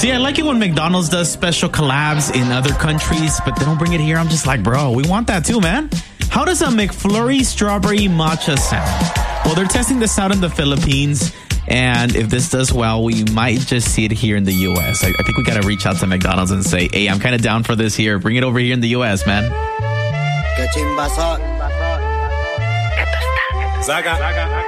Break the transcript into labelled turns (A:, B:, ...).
A: See, I like it when McDonald's does special collabs in other countries, but they don't bring it here. I'm just like, bro, we want that too, man. How does a McFlurry strawberry matcha sound? Well, they're testing this out in the Philippines. And if this does well, we might just see it here in the U.S. I think we got to reach out to McDonald's and say, hey, I'm kind of down for this here. Bring it over here in the U.S., man.
B: Zaga.